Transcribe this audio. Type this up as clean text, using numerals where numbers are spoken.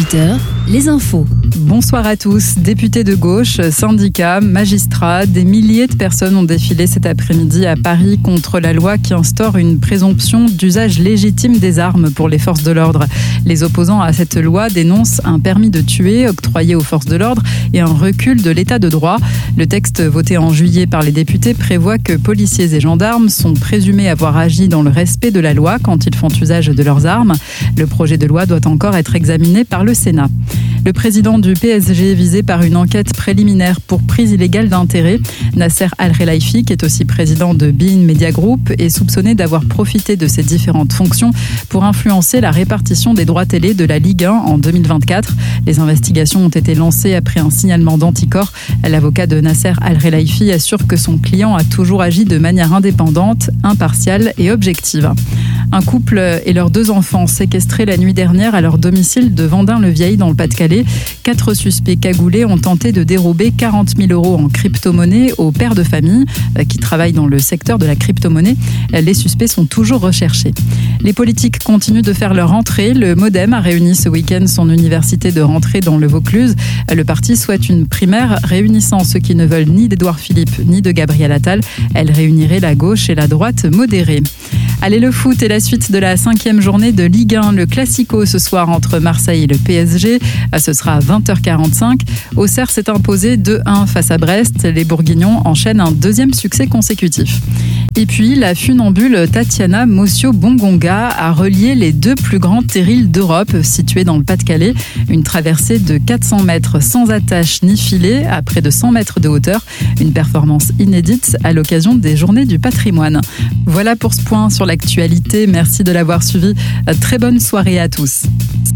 18h, les infos. Bonsoir à tous. Députés de gauche, syndicats, magistrats, des milliers de personnes ont défilé cet après-midi à Paris contre la loi qui instaure une présomption d'usage légitime des armes pour les forces de l'ordre. Les opposants à cette loi dénoncent un permis de tuer octroyé aux forces de l'ordre et un recul de l'état de droit. Le texte voté en juillet par les députés prévoit que policiers et gendarmes sont présumés avoir agi dans le respect de la loi quand ils font usage de leurs armes. Le projet de loi doit encore être examiné par le Sénat. Le président du PSG est visé par une enquête préliminaire pour prise illégale d'intérêt. Nasser Al-Khelaifi, qui est aussi président de beIN Media Group, est soupçonné d'avoir profité de ses différentes fonctions pour influencer la répartition des droits télé de la Ligue 1 en 2024. Les investigations ont été lancées après un signalement d'anticorps. L'avocat de Nasser Al-Khelaifi assure que son client a toujours agi de manière indépendante, impartiale et objective. Un couple et leurs 2 enfants séquestrés la nuit dernière à leur domicile de Vendin-le-Vieil dans le Pas-de-Calais. 4 suspects cagoulés ont tenté de dérober 40 000 € en crypto-monnaie au père de famille qui travaille dans le secteur de la crypto-monnaie. Les suspects sont toujours recherchés. Les politiques continuent de faire leur entrée. Le MoDem a réuni ce week-end son université de rentrée dans le Vaucluse. Le parti souhaite une primaire réunissant ceux qui ne veulent ni d'Édouard Philippe ni de Gabriel Attal. Elle réunirait la gauche et la droite modérée. Allez, le foot et la suite de la 5e journée de Ligue 1. Le Classico ce soir entre Marseille et le PSG. Ce sera à 20h45. Auxerre s'est imposé 2-1 face à Brest. Les Bourguignons enchaînent un 2e succès consécutif. Et puis, la funambule Tatiana Mossio-Bongonga a relié les 2 plus grands terrils d'Europe situés dans le Pas-de-Calais. Une traversée de 400 mètres sans attache ni filet à près de 100 mètres de hauteur. Une performance inédite à l'occasion des Journées du patrimoine. Voilà pour ce point sur l'actualité. Merci de l'avoir suivi. Très bonne soirée à tous.